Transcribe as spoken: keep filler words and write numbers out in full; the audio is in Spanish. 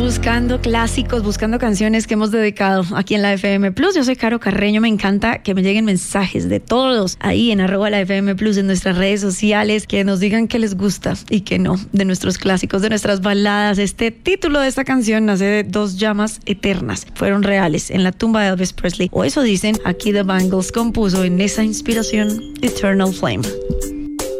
buscando clásicos, buscando canciones que hemos dedicado aquí en la F M Plus. Yo soy Caro Carreño, me encanta que me lleguen mensajes de todos ahí en arroba la F M Plus, en nuestras redes sociales, que nos digan que les gusta y que no, de nuestros clásicos, de nuestras baladas. Este título de esta canción nace de dos llamas eternas, fueron reales en la tumba de Elvis Presley, o eso dicen. Aquí The Bangles compuso en esa inspiración Eternal Flame.